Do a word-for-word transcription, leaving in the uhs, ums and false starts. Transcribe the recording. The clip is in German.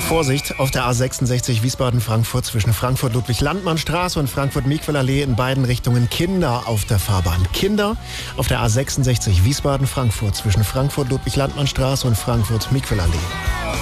Vorsicht, auf der A sechsundsechzig Wiesbaden-Frankfurt zwischen Frankfurt-Ludwig-Landmann-Straße und Frankfurt-Miquel-Allee in beiden Richtungen Kinder auf der Fahrbahn. Kinder auf der A sechsundsechzig Wiesbaden-Frankfurt zwischen Frankfurt-Ludwig-Landmann-Straße und Frankfurt-Miquel-Allee.